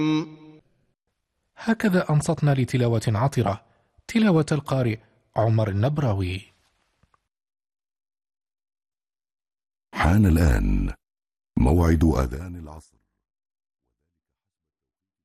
هكذا أنصتنا لتلاوة عطرة، تلاوة القارئ عمر النبراوي. حان الآن موعد أذان العصر.